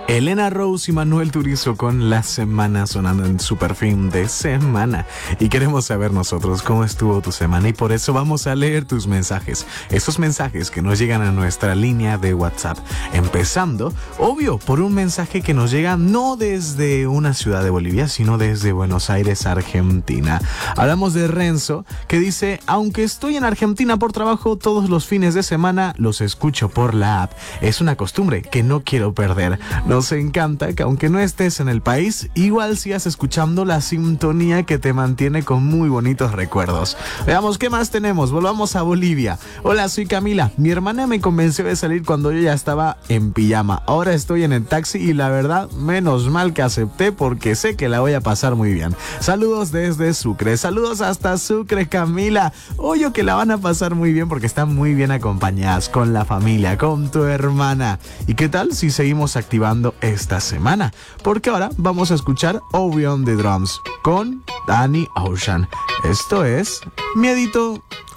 Elena Rose y Manuel Turizo con La Semana sonando en Super Fin de Semana. Y queremos saber nosotros cómo estuvo tu semana y por eso vamos a leer tus mensajes. Esos mensajes que nos llegan a nuestra línea de WhatsApp. Empezando, obvio, por un mensaje que nos llega no desde una ciudad de Bolivia, sino desde Buenos Aires, Argentina. Hablamos de Renzo, que dice: aunque estoy en Argentina por trabajo, todos los fines de semana los escucho por la app. Es una costumbre que no quiero perder. Nos encanta que aunque no estés en el país, igual sigas escuchando la sintonía que te mantiene con muy bonitos recuerdos. Veamos qué más tenemos. Volvamos a Bolivia. Hola, soy Camila. Mi hermana me convenció de salir cuando yo ya estaba en pijama. Ahora estoy en el taxi y la verdad, menos mal que acepté porque sé que la voy a pasar muy bien. Saludos desde Sucre. Saludos hasta Sucre, Camila. Oye, que la van a pasar muy bien porque están muy bien acompañadas con la familia, con tu hermana. ¿Y qué tal si seguimos activando esta semana? Porque ahora vamos a escuchar Obi on the Drums con Danny Ocean. Esto es Miedito